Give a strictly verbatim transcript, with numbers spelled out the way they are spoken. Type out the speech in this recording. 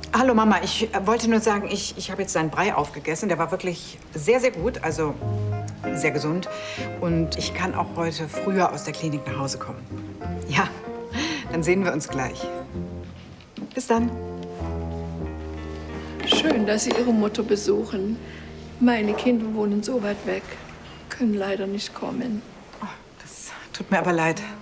Hallo Mama, ich wollte nur sagen, ich, ich habe jetzt deinen Brei aufgegessen. Der war wirklich sehr, sehr gut, also sehr gesund. Und ich kann auch heute früher aus der Klinik nach Hause kommen. Ja, dann sehen wir uns gleich. Bis dann. Schön, dass Sie Ihre Mutter besuchen. Meine Kinder wohnen so weit weg, können leider nicht kommen. Oh, das tut mir aber leid.